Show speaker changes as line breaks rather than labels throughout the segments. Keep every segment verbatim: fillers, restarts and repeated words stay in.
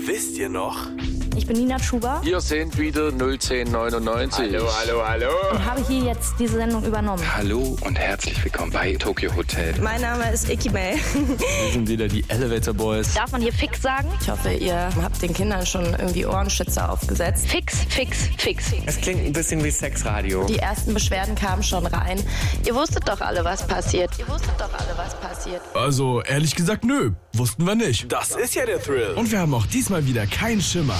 Wisst ihr noch?
Ich bin Nina Schuber.
Hier sind wieder null zehn neunundneunzig.
Hallo, hallo, hallo.
Und habe hier jetzt diese Sendung übernommen.
Hallo und herzlich willkommen bei Tokyo Hotel.
Mein Name ist Icky May.
Wir sind wieder die Elevator Boys.
Darf man hier fix sagen?
Ich hoffe, ihr habt den Kindern schon irgendwie Ohrenschützer aufgesetzt.
Fix, fix, fix.
Es klingt ein bisschen wie Sexradio.
Die ersten Beschwerden kamen schon rein. Ihr wusstet doch alle, was passiert. Ihr wusstet doch alle, was passiert.
Also, ehrlich gesagt, nö. Wussten wir nicht.
Das ist ja der Thrill.
Und wir haben auch diesmal wieder keinen Schimmer.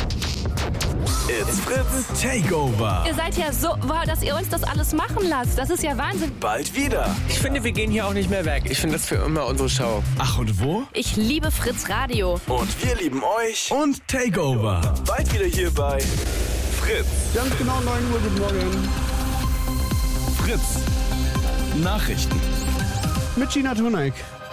It's Fritz
Takeover.
Ihr seid ja so, wow, dass ihr uns das alles machen lasst. Das ist ja Wahnsinn.
bald wieder.
Ich finde, wir gehen hier auch nicht mehr weg. Ich finde das für immer unsere Show.
Ach, und wo?
Ich liebe Fritz Radio.
Und wir lieben euch.
Und Takeover.
Bald wieder hier bei Fritz.
Ganz genau neun Uhr, guten Morgen.
Fritz. Nachrichten.
Mit Gina Toneik.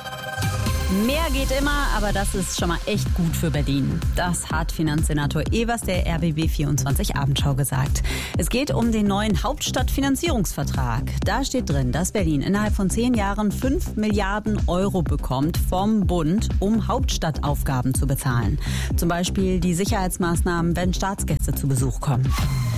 Mehr geht immer, aber das ist schon mal echt gut für Berlin. Das hat Finanzsenator Evers der R B B vierundzwanzig Abendschau gesagt. Es geht um den neuen Hauptstadtfinanzierungsvertrag. Da steht drin, dass Berlin innerhalb von zehn Jahren fünf Milliarden Euro bekommt vom Bund, um Hauptstadtaufgaben zu bezahlen. Zum Beispiel die Sicherheitsmaßnahmen, wenn Staatsgäste zu Besuch kommen.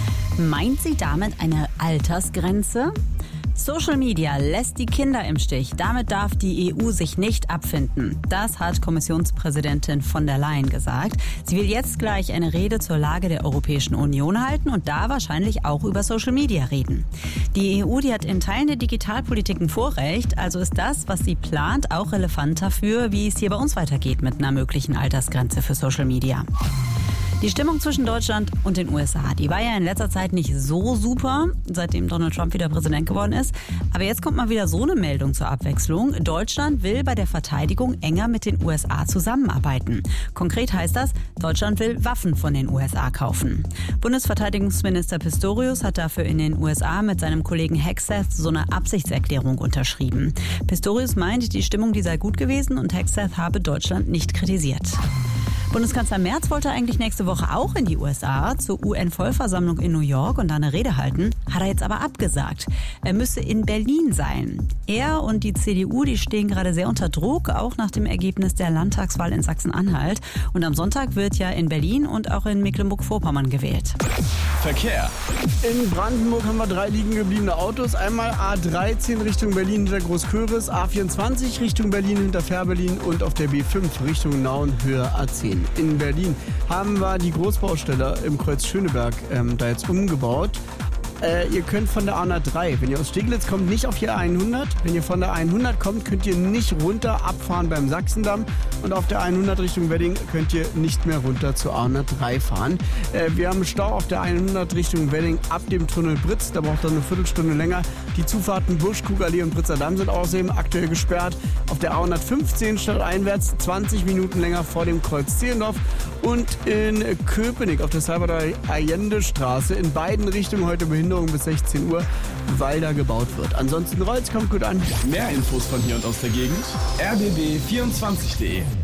Meint sie damit eine Altersgrenze? Social Media lässt die Kinder im Stich. Damit darf die E U sich nicht abfinden. Das hat Kommissionspräsidentin von der Leyen gesagt. Sie will jetzt gleich eine Rede zur Lage der Europäischen Union halten und da wahrscheinlich auch über Social Media reden. Die E U, die hat in Teilen der Digitalpolitik ein Vorrecht. Also ist das, was sie plant, auch relevant dafür, wie es hier bei uns weitergeht mit einer möglichen Altersgrenze für Social Media. Die Stimmung zwischen Deutschland und den U S A, die war ja in letzter Zeit nicht so super, seitdem Donald Trump wieder Präsident geworden ist. Aber jetzt kommt mal wieder so eine Meldung zur Abwechslung. Deutschland will bei der Verteidigung enger mit den U S A zusammenarbeiten. Konkret heißt das, Deutschland will Waffen von den U S A kaufen. Bundesverteidigungsminister Pistorius hat dafür in den U S A mit seinem Kollegen Hegseth so eine Absichtserklärung unterschrieben. Pistorius meint, die Stimmung, die sei gut gewesen und Hegseth habe Deutschland nicht kritisiert. Bundeskanzler Merz wollte eigentlich nächste Woche auch in die U S A zur U N-Vollversammlung in New York und da eine Rede halten, hat er jetzt aber abgesagt. Er müsse in Berlin sein. Er und die C D U, die stehen gerade sehr unter Druck, auch nach dem Ergebnis der Landtagswahl in Sachsen-Anhalt. Und am Sonntag wird ja in Berlin und auch in Mecklenburg-Vorpommern gewählt.
Verkehr.
In Brandenburg haben wir drei liegen gebliebene Autos. Einmal A dreizehn Richtung Berlin hinter Großköris, A vierundzwanzig Richtung Berlin hinter Fährberlin und auf der B fünf Richtung Nauen Höhe A zehn. In Berlin haben wir die Großbaustelle im Kreuz Schöneberg ähm, da jetzt umgebaut. Äh, ihr könnt von der A hundertdrei, wenn ihr aus Steglitz kommt, nicht auf die A hundert. Wenn ihr von der A hundert kommt, könnt ihr nicht runter abfahren beim Sachsendamm. Und auf der A hundert Richtung Wedding könnt ihr nicht mehr runter zur A hundertdrei fahren. Äh, wir haben Stau auf der A hundert Richtung Wedding ab dem Tunnel Britz. Da braucht ihr eine Viertelstunde länger. Die Zufahrten Busch, Kugallee und Britzer Damm sind außerdem aktuell gesperrt. Auf der A hundertfünfzehn stadteinwärts zwanzig Minuten länger vor dem Kreuz Zehlendorf. Und in Köpenick auf der Salvador Allende Straße in beiden Richtungen heute Behinderung bis sechzehn Uhr, weil da gebaut wird. Ansonsten Reutz kommt gut an.
Mehr Infos von hier und aus der Gegend. r b b vierundzwanzig punkt d e.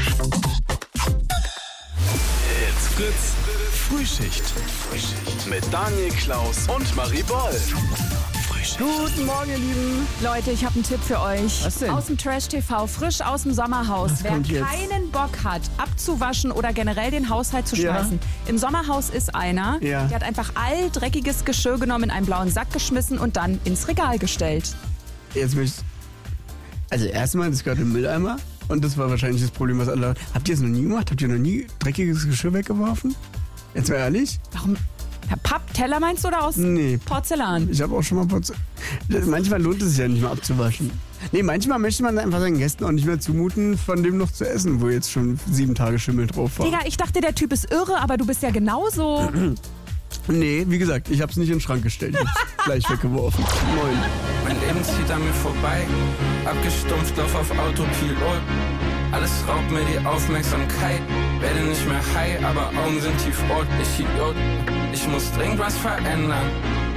It's Fritz Frühschicht. Mit Daniel, Klaus und Marie Boll.
Guten Morgen, ihr Lieben.
Leute, ich habe einen Tipp für euch.
Was denn?
Aus dem Trash-T V, frisch aus dem Sommerhaus.
Was
Wer
kommt jetzt?
keinen Bock hat, abzuwaschen oder generell den Haushalt zu
Ja.
schmeißen. Im Sommerhaus ist einer,
Ja.
der hat einfach all dreckiges Geschirr genommen, in einen blauen Sack geschmissen und dann ins Regal gestellt.
Jetzt möchte ich. Also, erstmal, das gehört im Mülleimer. Und das war wahrscheinlich das Problem, was alle. Habt ihr es noch nie gemacht? Habt ihr noch nie dreckiges Geschirr weggeworfen? Jetzt mal ehrlich?
Warum? Herr Pappteller meinst du oder aus
Nee.
Porzellan?
Ich habe auch schon mal Porzellan. Manchmal lohnt es sich ja nicht mehr abzuwaschen. Nee, manchmal möchte man einfach seinen Gästen auch nicht mehr zumuten, von dem noch zu essen, wo jetzt schon sieben Tage Schimmel drauf war.
Digga, ich dachte, der Typ ist irre, aber du bist ja genauso.
Nee, wie gesagt, ich hab's nicht in den Schrank gestellt. Jetzt gleich weggeworfen. Moin.
Mein Leben zieht an mir vorbei. Abgestumpft, lauf auf Autopilot. Alles raubt mir die Aufmerksamkeit. Werde nicht mehr high, aber Augen sind tiefrot. Ich Idiot, ich muss dringend was verändern.